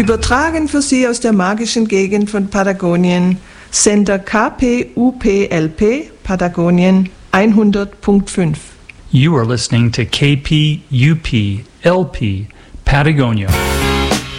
Übertragen für Sie aus der magischen Gegend von Patagonien, Sender KPUPLP, Patagonien 100.5. You are listening to KPUP LP, Patagonia.